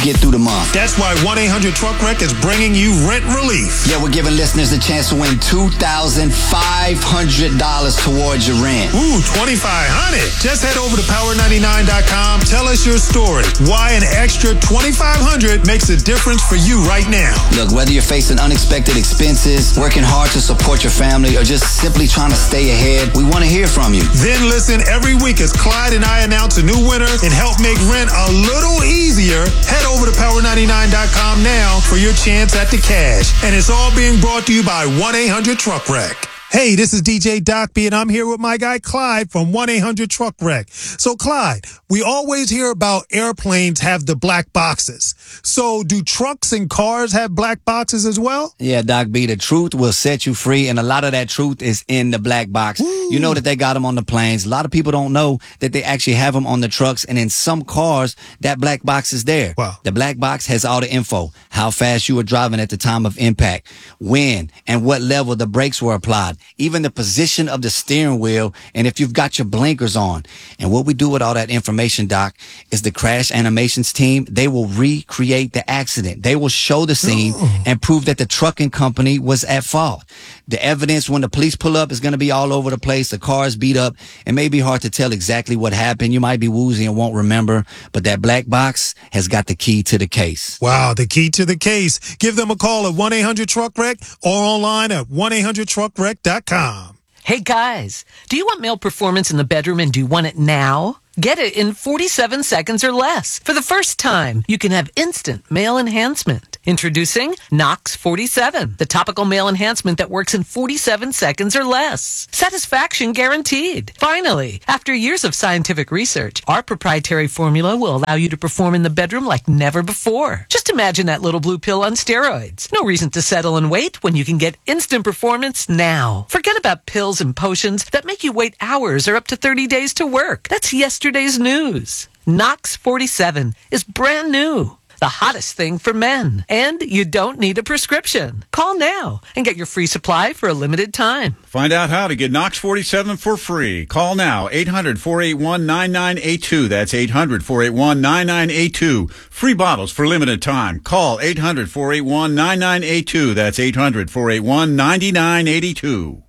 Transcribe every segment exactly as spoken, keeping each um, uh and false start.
get through the month. That's why one eight hundred truck wreck is bringing you rent relief. Yeah, we're giving listeners a chance to win two thousand five hundred dollars towards your rent. Ooh, twenty-five hundred dollars. Just head over to power ninety-nine dot com. Tell us your story. Why an extra twenty-five hundred dollars makes a difference for you right now. Look, whether you're facing unexpected expenses, working hard to support your family, or just simply trying to stay ahead, we want to hear from you. Then listen every week as Clyde and I announce a new winner and help make rent a little easier. Head over to power ninety-nine dot com now for your chance at the cash. And it's all being brought to you by one eight hundred truck wreck. Hey, this is D J Doc B, and I'm here with my guy Clyde from one eight hundred truck wreck. So, Clyde, we always hear about airplanes have the black boxes. So, do trucks and cars have black boxes as well? Yeah, Doc B, the truth will set you free, and a lot of that truth is in the black box. Ooh. You know that they got them on the planes. A lot of people don't know that they actually have them on the trucks, and in some cars, that black box is there. Wow. The black box has all the info, how fast you were driving at the time of impact, when and what level the brakes were applied, even the position of the steering wheel, and if you've got your blinkers on. And what we do with all that information, Doc, is the crash animations team, they will recreate the accident. They will show the scene oh. and prove that the trucking company was at fault. The evidence when the police pull up is going to be all over the place. The car is beat up. It may be hard to tell exactly what happened. You might be woozy and won't remember, but that black box has got the key to the case. Wow, the key to the case. Give them a call at one eight hundred truck wreck or online at one eight hundred truck wreck dot com. Hey guys, do you want male performance in the bedroom and do you want it now? Get it in forty-seven seconds or less. For the first time, you can have instant male enhancement. Introducing Nox forty-seven, the topical male enhancement that works in forty-seven seconds or less. Satisfaction guaranteed. Finally, after years of scientific research, our proprietary formula will allow you to perform in the bedroom like never before. Just imagine that little blue pill on steroids. No reason to settle and wait when you can get instant performance now. Forget about pills and potions that make you wait hours or up to thirty days to work. That's yesterday's news. Nox forty-seven is brand new. The hottest thing for men. And you don't need a prescription. Call now and get your free supply for a limited time. Find out how to get Nox forty-seven for free. Call now, eight hundred, four eight one, nine nine eight two. That's eight hundred, four eight one, nine nine eight two. Free bottles for limited time. Call eight hundred, four eight one, nine nine eight two. That's eight hundred, four eight one, nine nine eight two.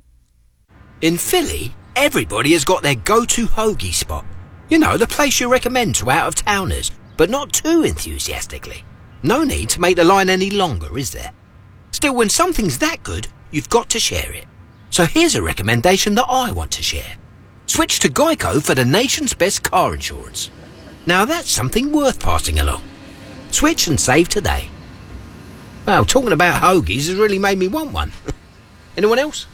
In Philly, everybody has got their go-to hoagie spot. You know, the place you recommend to out-of-towners, but not too enthusiastically. No need to make the line any longer, is there? Still, when something's that good, you've got to share it. So here's a recommendation that I want to share. Switch to Geico for the nation's best car insurance. Now that's something worth passing along. Switch and save today. Well, talking about hoagies has really made me want one. Anyone else?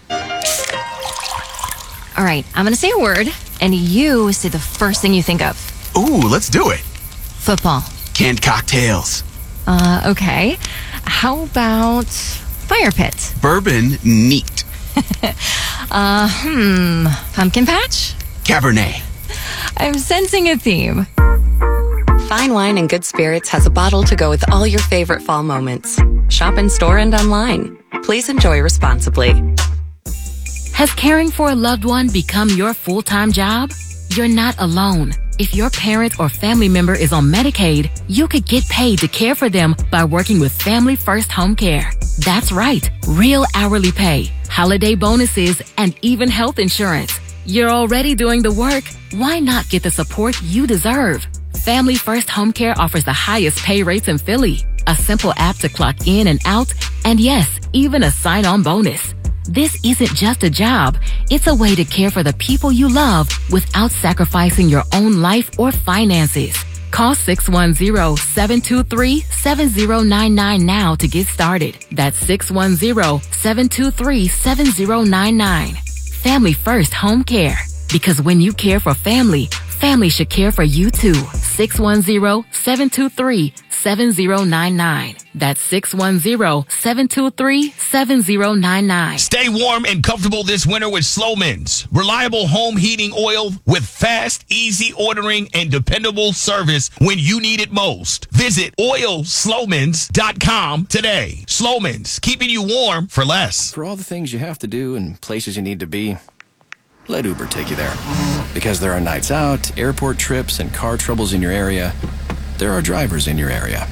All right, I'm going to say a word, and you say the first thing you think of. Ooh, let's do it. Football. Canned cocktails. Uh, okay. How about fire pit? Bourbon neat. uh, hmm. Pumpkin patch? Cabernet. I'm sensing a theme. Fine Wine and Good Spirits has a bottle to go with all your favorite fall moments. Shop in store and online. Please enjoy responsibly. Has caring for a loved one become your full-time job? You're not alone. If your parent or family member is on Medicaid, you could get paid to care for them by working with Family First Home Care. That's right, real hourly pay, holiday bonuses, and even health insurance. You're already doing the work. Why not get the support you deserve? Family First Home Care offers the highest pay rates in Philly, a simple app to clock in and out, and yes, even a sign-on bonus. This isn't just a job. It's a way to care for the people you love without sacrificing your own life or finances. Call six one zero, seven two three, seven zero nine nine now to get started. That's six one zero, seven two three, seven zero nine nine. Family First Home Care. Because when you care for family, family should care for you too. six one zero, seven two three, seven zero nine nine. That's six one zero, seven two three, seven zero nine nine. Stay warm and comfortable this winter with Slomin's. Reliable home heating oil with fast, easy ordering and dependable service when you need it most. Visit oil slomins dot com today. Slomin's, keeping you warm for less. For all the things you have to do and places you need to be, let Uber take you there. Because there are nights out, airport trips, and car troubles in your area, there are drivers in your area.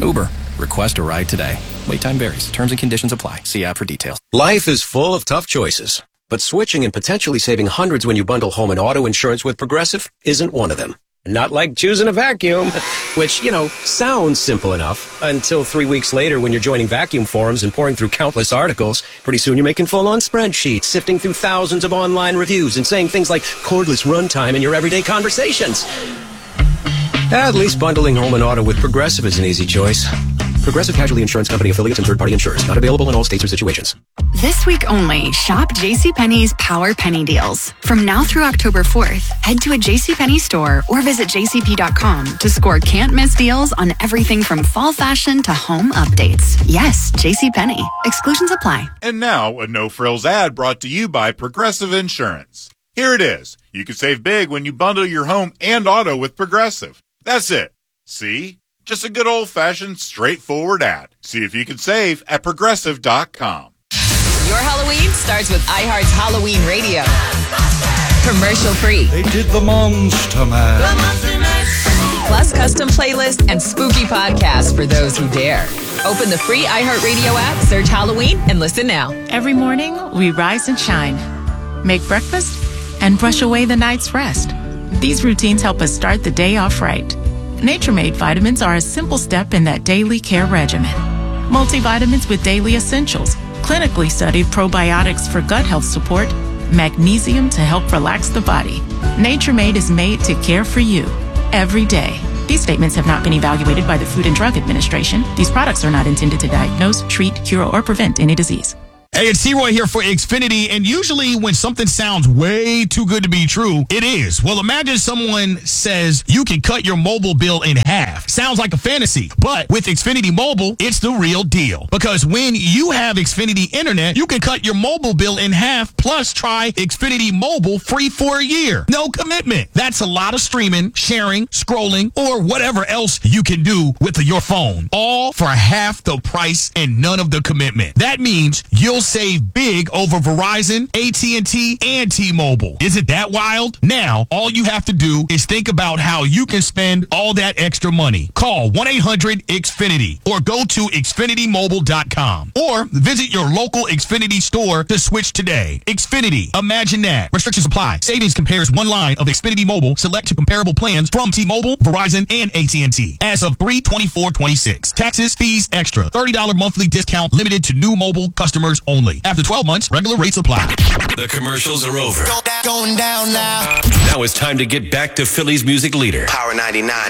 Uber. Request a ride today. Wait time varies. Terms and conditions apply. See app for details. Life is full of tough choices, but switching and potentially saving hundreds when you bundle home and auto insurance with Progressive isn't one of them. Not like choosing a vacuum, which, you know, sounds simple enough until three weeks later when you're joining vacuum forums and pouring through countless articles. Pretty soon you're making full-on spreadsheets, sifting through thousands of online reviews and saying things like cordless runtime in your everyday conversations. At least bundling home and auto with Progressive is an easy choice. Progressive Casualty Insurance Company affiliates and third-party insurers. Not available in all states or situations. This week only, shop JCPenney's Power Penny Deals. From now through October fourth, head to a JCPenney store or visit j c p dot com to score can't-miss deals on everything from fall fashion to home updates. Yes, JCPenney. Exclusions apply. And now, a no-frills ad brought to you by Progressive Insurance. Here it is. You can save big when you bundle your home and auto with Progressive. That's it. See? Just a good old-fashioned, straightforward ad. See if you can save at Progressive dot com. Your Halloween starts with iHeart's Halloween Radio. Commercial free. They did the Monster Mash. Plus custom playlists and spooky podcasts for those who dare. Open the free iHeartRadio app, search Halloween, and listen now. Every morning, we rise and shine, make breakfast, and brush away the night's rest. These routines help us start the day off right. Nature-Made vitamins are a simple step in that daily care regimen. Multivitamins with daily essentials, clinically studied probiotics for gut health support, magnesium to help relax the body. Nature-Made is made to care for you every day. These statements have not been evaluated by the Food and Drug Administration. These products are not intended to diagnose, treat, cure, or prevent any disease. Hey, it's T-Roy here for Xfinity, and usually when something sounds way too good to be true, it is. Well, imagine someone says you can cut your mobile bill in half. Sounds like a fantasy, but with Xfinity Mobile, it's the real deal. Because when you have Xfinity Internet, you can cut your mobile bill in half, plus try Xfinity Mobile free for a year. No commitment. That's a lot of streaming, sharing, scrolling, or whatever else you can do with your phone. All for half the price and none of the commitment. That means you'll save big over Verizon, A T and T, and T-Mobile. Isn't that wild? Now, all you have to do is think about how you can spend all that extra money. Call one eight hundred X Finity or go to Xfinity Mobile dot com or visit your local Xfinity store to switch today. Xfinity. Imagine that. Restrictions apply. Savings compares one line of Xfinity Mobile select to comparable plans from T-Mobile, Verizon, and A T and T as of three twenty-four twenty-six. Taxes, fees, extra. thirty dollars monthly discount limited to new mobile customers only. After twelve months, regular rates apply. The commercials are over. Going down now. Now it's time to get back to Philly's music leader. Power ninety-nine.